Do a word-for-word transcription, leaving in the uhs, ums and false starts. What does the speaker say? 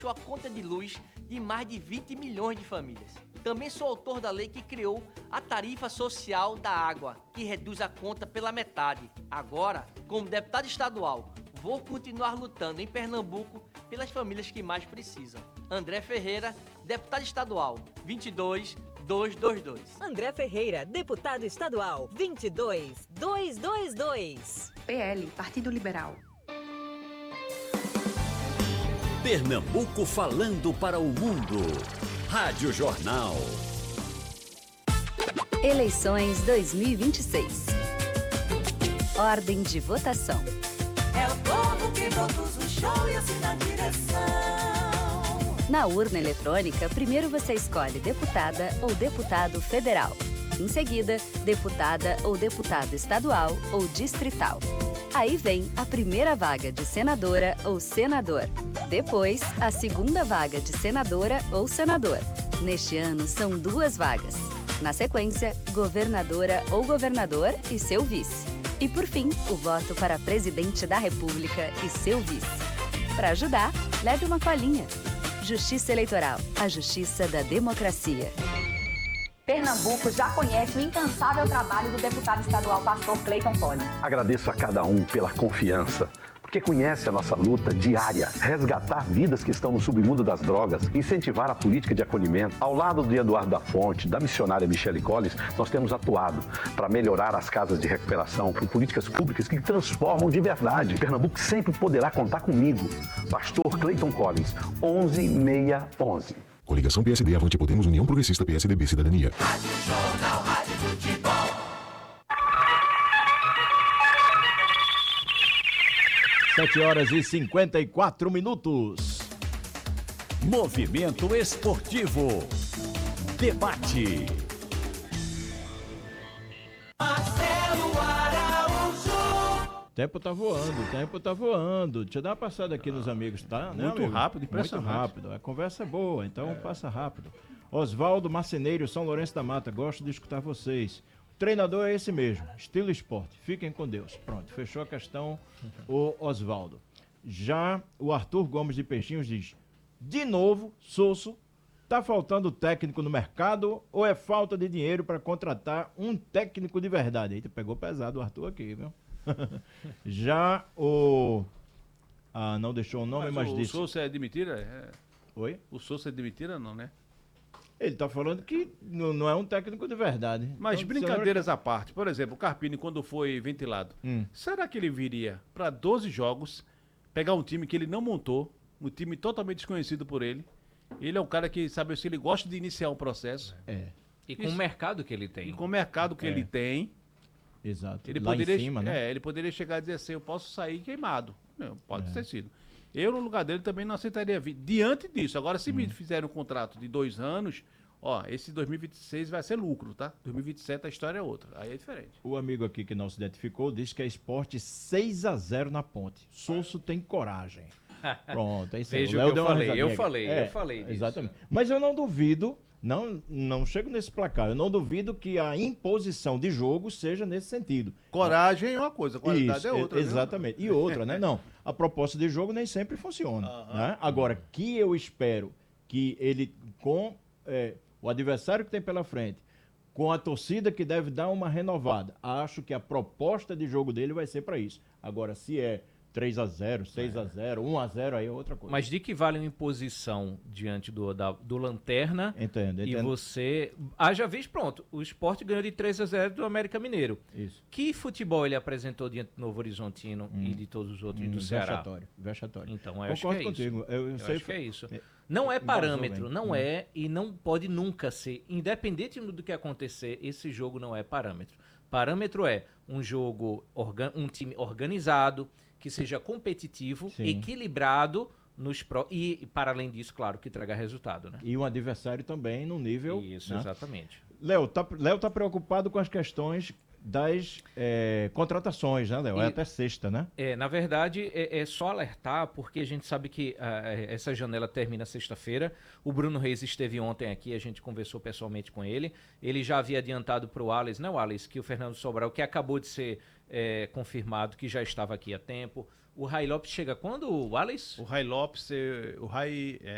a conta de luz de mais de vinte milhões de famílias. Também sou autor da lei que criou a tarifa social da água, que reduz a conta pela metade. Agora, como deputado estadual, vou continuar lutando em Pernambuco pelas famílias que mais precisam. André Ferreira, deputado estadual, vinte e dois mil duzentos e vinte e dois. André Ferreira, deputado estadual, vinte e dois mil duzentos e vinte e dois. P L, Partido Liberal. Pernambuco falando para o mundo. Rádio Jornal. Eleições dois mil e vinte e seis. Ordem de votação. É o povo que produz o show e assina a direção. Na urna eletrônica, primeiro você escolhe deputada ou deputado federal. Em seguida, deputada ou deputado estadual ou distrital. Aí vem a primeira vaga de senadora ou senador. Depois, a segunda vaga de senadora ou senador. Neste ano, são duas vagas. Na sequência, governadora ou governador e seu vice. E por fim, o voto para presidente da República e seu vice. Para ajudar, leve uma colinha. Justiça Eleitoral, a justiça da democracia. Pernambuco já conhece o incansável trabalho do deputado estadual pastor Cleiton Collins. Agradeço a cada um pela confiança, porque conhece a nossa luta diária, resgatar vidas que estão no submundo das drogas, incentivar a política de acolhimento. Ao lado de Eduardo da Fonte, da missionária Michele Collins, nós temos atuado para melhorar as casas de recuperação com políticas públicas que transformam de verdade. Pernambuco sempre poderá contar comigo. Pastor Cleiton Collins, onze seis onze. Coligação P S D, Avante Podemos, União Progressista, P S D B, Cidadania. Rádio Jornal, Rádio Futebol. sete horas e cinquenta e quatro minutos. Movimento Esportivo. Debate. Marcelo Araújo. O tempo tá voando, o tempo tá voando. Deixa eu dar uma passada aqui nos amigos, tá? Né, Muito amigo? rápido, impressionante. Muito rápido. A conversa é boa, então passa rápido. Oswaldo Marceneiro, São Lourenço da Mata. Gosto de escutar vocês. O treinador é esse mesmo, estilo esporte. Fiquem com Deus. Pronto, fechou a questão o Oswaldo. Já o Arthur Gomes de Peixinhos diz: de novo, Sosso, tá faltando técnico no mercado ou é falta de dinheiro para contratar um técnico de verdade? Eita, pegou pesado o Arthur aqui, viu? Já o... Ah, não deixou o nome, mas, mas o, disse... O Sousa é de mentira? É... Oi? O Sousa é de mentira não, né? Ele tá falando que não, não é um técnico de verdade. Mas então, brincadeiras à parte, por exemplo, o Carpini quando foi ventilado, hum. será que ele viria para doze jogos, pegar um time que ele não montou, um time totalmente desconhecido por ele? Ele é um cara que, sabe, se ele gosta de iniciar um processo. É. E com Isso. o mercado que ele tem. E com o mercado que é. ele tem. Exato. Ele Lá poderia, em cima, né? É, ele poderia chegar e dizer assim, eu posso sair queimado. Não, pode é. ter sido. Eu, no lugar dele, também não aceitaria vir. Diante disso, agora se hum. me fizerem um contrato de dois anos, ó, esse dois mil e vinte e seis vai ser lucro, tá? dois mil e vinte e sete a história é outra, aí é diferente. O amigo aqui que não se identificou disse que é Sport seis a zero na Ponte. Sousso tem coragem. Pronto, é isso aí. Veja o que eu falei, eu falei, é, eu falei disso. Exatamente. Mas eu não duvido, não, não chego nesse placar, eu não duvido que a imposição de jogo seja nesse sentido. Coragem é uma coisa, qualidade isso, é outra. Exatamente. Viu? E outra, né? Não, a proposta de jogo nem sempre funciona. Uh-huh. Né? Agora, que eu espero que ele, com é, o adversário que tem pela frente, com a torcida que deve dar uma renovada, acho que a proposta de jogo dele vai ser para isso. Agora, se é três a zero, seis a zero, um a zero, aí é outra coisa. Mas de que vale uma imposição diante do, da, do Lanterna? Entendo, entendo. E você... Haja visto, pronto, o Sport ganhou de três a zero do América Mineiro. Isso. Que futebol ele apresentou diante do Novo Horizontino hum. e de todos os outros hum, do Ceará? Vexatório, vexatório. Então, eu Concordo acho que é contigo. isso. Eu, eu, eu sei acho que é foi... isso. Não é parâmetro, bem. não hum. é e não pode nunca ser. Independente do que acontecer, esse jogo não é parâmetro. Parâmetro é um jogo, organ... um time organizado, que seja competitivo, Sim. equilibrado nos pro... e, para além disso, claro, que traga resultado, né? E um adversário também no nível... Isso, né? Exatamente. Léo, tá, Léo tá preocupado com as questões das é, contratações, né, Léo? É até sexta, né? É, na verdade, é, é só alertar, porque a gente sabe que uh, essa janela termina sexta-feira. O Bruno Reis esteve ontem aqui, a gente conversou pessoalmente com ele. Ele já havia adiantado para o Alex, né, o Alex, que o Fernando Sobral, que acabou de ser é, confirmado, que já estava aqui há tempo. O Rai Lopes chega quando, o Alex? O Rai Lopes, o Rai... É,